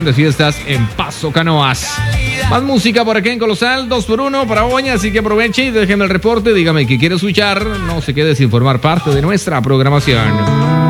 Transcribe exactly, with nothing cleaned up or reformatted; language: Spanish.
de fiestas en Paso Canoas. Más música por aquí en Colosal, dos por uno para Oña, así que aproveche y déjeme el reporte, dígame qué quiere escuchar, no se quede sin formar parte de nuestra programación.